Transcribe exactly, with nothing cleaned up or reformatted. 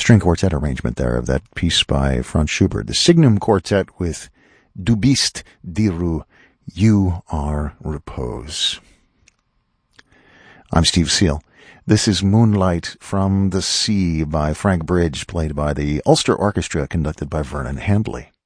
string quartet arrangement there of that piece by Franz Schubert, the Signum Quartet with Du bist die Ruhe, You Are Repose. I'm Steve Seal. This is Moonlight from the Sea by Frank Bridge, played by the Ulster Orchestra, conducted by Vernon Handley.